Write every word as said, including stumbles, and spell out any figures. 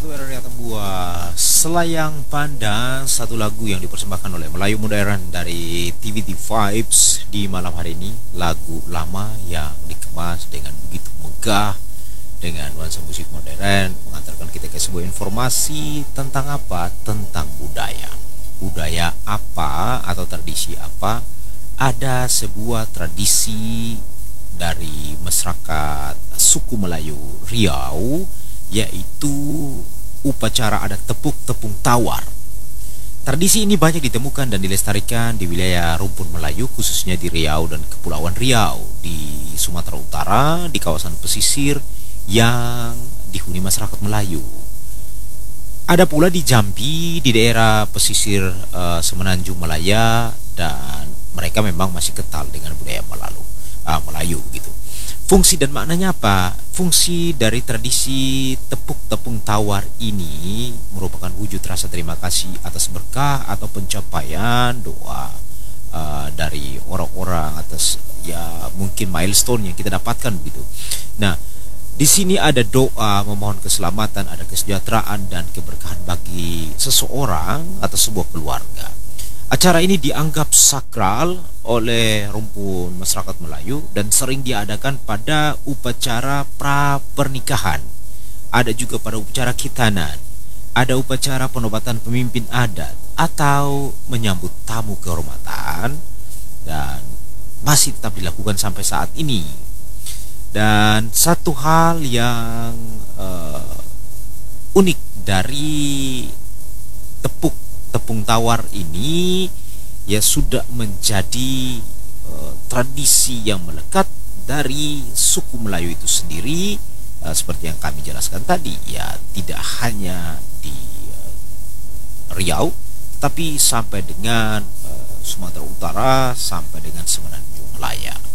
satu era Tambua, Selayang Pandang, satu lagu yang dipersembahkan oleh Melayu Modern dari T V T Vibes di malam hari ini. Lagu lama yang dikemas dengan begitu megah, dengan nuansa musik modern, mengantarkan kita ke sebuah informasi tentang apa? Tentang budaya. Budaya apa atau tradisi apa? Ada sebuah tradisi dari masyarakat suku Melayu Riau, yaitu upacara adat tepuk tepung tawar. Tradisi ini banyak ditemukan dan dilestarikan di wilayah rumpun Melayu, khususnya di Riau dan Kepulauan Riau, di Sumatera Utara, di kawasan pesisir yang dihuni masyarakat Melayu. Ada pula di Jambi, di daerah pesisir uh, Semenanjung Malaya, dan mereka memang masih kental dengan budaya Melayu, uh, Melayu gitu. Fungsi dan maknanya apa? Fungsi dari tradisi tepuk tepung tawar ini merupakan wujud rasa terima kasih atas berkah atau pencapaian doa uh, dari orang-orang atas ya mungkin milestone yang kita dapatkan begitu. Nah, di sini ada doa memohon keselamatan, ada kesejahteraan dan keberkahan bagi seseorang atau sebuah keluarga. Acara ini dianggap sakral oleh rumpun masyarakat Melayu dan sering diadakan pada upacara pra pernikahan. Ada juga pada upacara khitanan, ada upacara penobatan pemimpin adat atau menyambut tamu kehormatan, dan masih tetap dilakukan sampai saat ini. Dan satu hal yang uh, unik dari tepuk tepung tawar ini ya sudah menjadi uh, tradisi yang melekat dari suku Melayu itu sendiri, uh, seperti yang kami jelaskan tadi, ya tidak hanya di uh, Riau tapi sampai dengan uh, Sumatera Utara, sampai dengan Semenanjung Malaya.